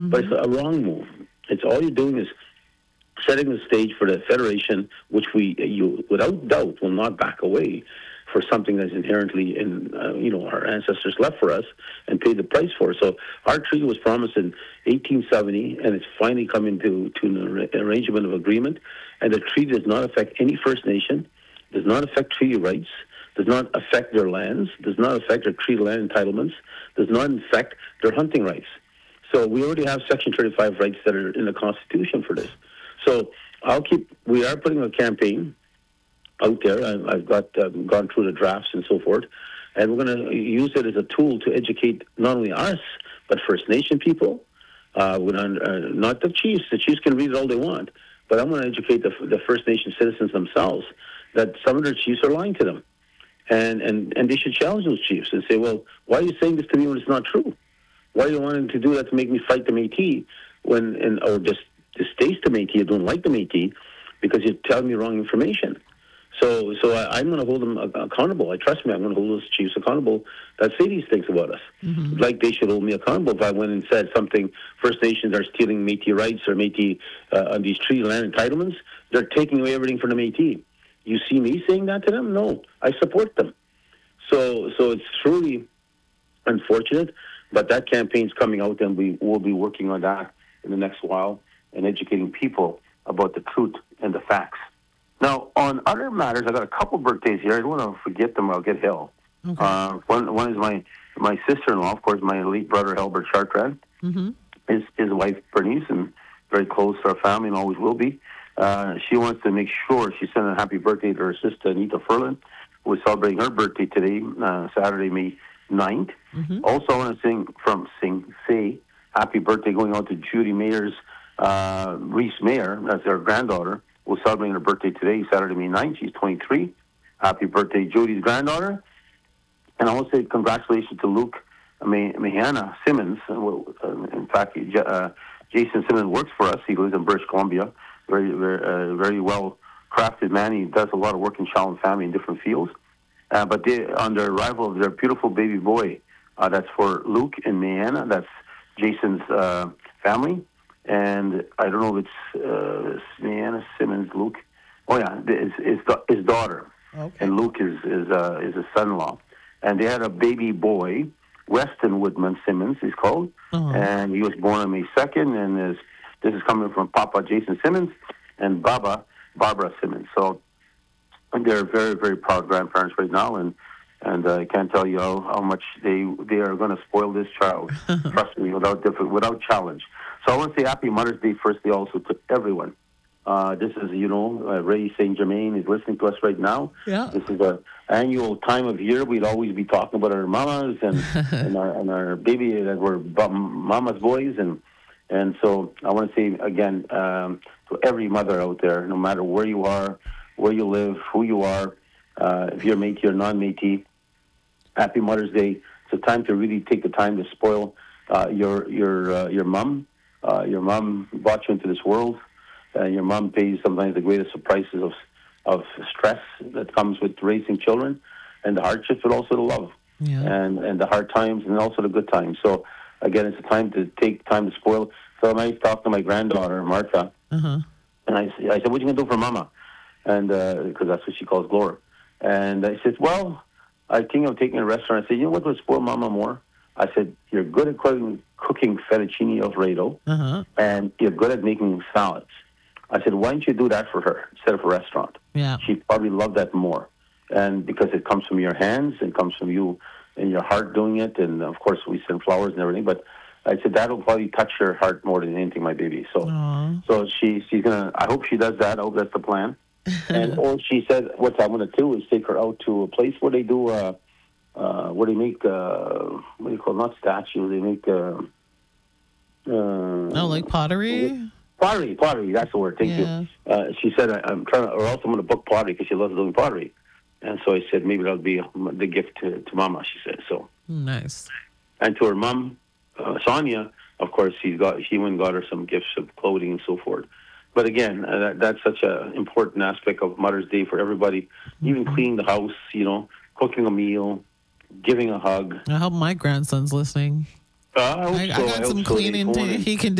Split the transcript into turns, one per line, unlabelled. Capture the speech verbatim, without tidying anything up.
But it's a wrong move. It's all you're doing is setting the stage for the federation, which we, you without doubt, will not back away for something that's inherently in, uh, you know, our ancestors left for us and paid the price for. So our treaty was promised in eighteen seventy, and it's finally coming to to an arrangement of agreement. And the treaty does not affect any First Nation, does not affect treaty rights, does not affect their lands, does not affect their treaty land entitlements, does not affect their hunting rights. So we already have Section thirty-five rights that are in the Constitution for this. So I'll keep. We are putting a campaign out there. I, I've got um, gone through the drafts and so forth, and we're going to use it as a tool to educate not only us but First Nation people. Uh, we're not, uh, not the chiefs. The chiefs can read it all they want, but I'm going to educate the, the First Nation citizens themselves that some of their chiefs are lying to them, and and and they should challenge those chiefs and say, well, why are you saying this to me when it's not true? Why are you wanting to do that to make me fight the Métis when, and, or just distaste the Métis, I don't like the Métis, because you're telling me wrong information. So so I, I'm going to hold them accountable. I trust me, I'm going to hold those chiefs accountable that say these things about us. Mm-hmm. Like they should hold me accountable if I went and said something, First Nations are stealing Métis rights or Métis uh, on these treaty land entitlements. They're taking away everything from the Métis. You see me saying that to them? No, I support them. So so it's truly unfortunate, but that campaign's coming out, and we will be working on that in the next while and educating people about the truth and the facts. Now, on other matters, I got a couple birthdays here. I don't want to forget them or I'll get hell. Okay. Uh, one one is my my sister-in-law, of course, my late brother, Albert Chartrand. Mm-hmm. His, his wife, Bernice, and very close to our family and always will be. Uh, she wants to make sure she sent a happy birthday to her sister, Anita Furlan, who is celebrating her birthday today, uh, Saturday, May ninth. Mm-hmm. Also, I want to sing from sing say happy birthday going out to Judy Mayer's uh, Reese Mayer, that's their granddaughter, who's celebrating her birthday today, Saturday, May ninth. She's twenty-three. Happy birthday, Judy's granddaughter. And I want to say congratulations to Luke May- Mahana Simmons. Uh, in fact, uh, Jason Simmons works for us. He lives in British Columbia. Very, very, uh, very well crafted man. He does a lot of work in child and family in different fields. Uh, but they, on the arrival of their beautiful baby boy, uh, that's for Luke and Mariana. That's Jason's uh, family. And I don't know if it's uh, Mariana Simmons, Luke. Oh, yeah, his, his, his daughter. Okay. And Luke is is, uh, is his son-in-law. And they had a baby boy, Weston Woodman Simmons, he's called. Uh-huh. And he was born on May second. And is, this is coming from Papa Jason Simmons and Baba Barbara Simmons. So and they're very, very proud grandparents right now, and and uh, I can't tell you how, how much they they are going to spoil this child. Trust me, without different, without challenge. So I want to say Happy Mother's Day firstly also to everyone. Uh, this is, you know, uh, Ray Saint Germain is listening to us right now. Yeah. This is an annual time of year. We'd always be talking about our mamas and and, our, and our baby that were mama's boys, and and so I want to say again um, to every mother out there, no matter where you are, where you live, who you are, uh, if you're Métis or non-Métis, Happy Mother's Day. It's a time to really take the time to spoil uh, your your uh, your mom. Uh, your mom brought you into this world, and your mom pays sometimes the greatest of prices of of stress that comes with raising children, and the hardships, but also the love, yeah. and and the hard times, and also the good times. So again, it's a time to take time to spoil. So I talked to my granddaughter Martha, uh-huh. and I I said, "What are you gonna do for Mama?" And because uh, that's what she calls Glora. And I said, well, I think I'm taking a restaurant. I said, you know what would spoil Mama more? I said, you're good at cooking, cooking fettuccine Alfredo, uh-huh. and you're good at making salads. I said, why don't you do that for her instead of a restaurant? Yeah. She'd probably love that more. And because it comes from your hands, it comes from you and your heart doing it. And, of course, we send flowers and everything. But I said, that'll probably touch her heart more than anything, my baby. So, Aww. so she, she's going to, I hope she does that. I hope that's the plan. And or she said, what I'm going to do is take her out to a place where they do, uh, uh, where they make, uh, what do you call it? Not statues. They make, uh, uh,
oh, like pottery?
Pottery, pottery. That's the word. Thank yeah. you. Uh, she said, I, I'm trying to, or else I'm going to book pottery because she loves doing pottery. And so I said, maybe that'll be the gift to, to Mama, she said. So
nice.
And to her mom, uh, Sonia, of course, she's got, she went and got her some gifts of clothing and so forth. But again, uh, that, that's such an important aspect of Mother's Day for everybody. Mm-hmm. Even cleaning the house, you know, cooking a meal, giving a hug.
I hope my grandson's listening.
Uh, I hope
I,
so.
I got
hope
some
so. They
cleaning
phone
to,
in.
he can